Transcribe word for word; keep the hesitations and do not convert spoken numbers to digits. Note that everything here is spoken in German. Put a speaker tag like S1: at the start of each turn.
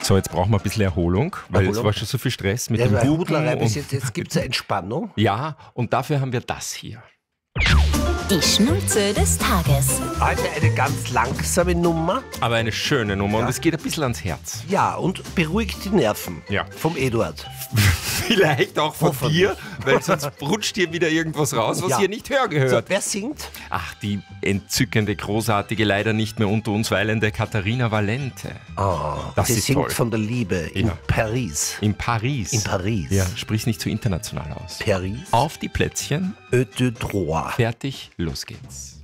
S1: So, jetzt brauchen wir ein bisschen Erholung, weil
S2: Erholung?
S1: es war schon so viel Stress mit
S2: Ja,
S1: dem
S2: weil
S1: Hupen.
S2: Hudlerei bis
S1: Und,
S2: jetzt, jetzt gibt es eine Entspannung.
S1: ja, und dafür haben wir das hier.
S3: Die Schnulze des Tages.
S2: Heute eine ganz langsame Nummer.
S1: Aber eine schöne Nummer
S2: Ja.
S1: und es geht ein bisschen ans Herz.
S2: Ja, und beruhigt die Nerven.
S1: Ja.
S2: Vom Eduard.
S1: Vielleicht auch von
S2: Hoffentlich.
S1: dir, weil sonst rutscht hier wieder irgendwas raus, was
S2: Ja.
S1: hier nicht hören
S2: So,
S1: gehört.
S2: wer singt?
S1: Ach, die entzückende, großartige, leider nicht mehr unter uns weilende Katharina Valente.
S2: Oh,
S1: Das
S2: sie
S1: ist
S2: singt
S1: toll.
S2: von der Liebe in
S1: Ja.
S2: Paris.
S1: In Paris.
S2: In Paris.
S1: Ja, sprich's nicht zu international aus.
S2: Paris.
S1: Auf die Plätzchen,
S2: Ö de droit.
S1: fertig, los geht's.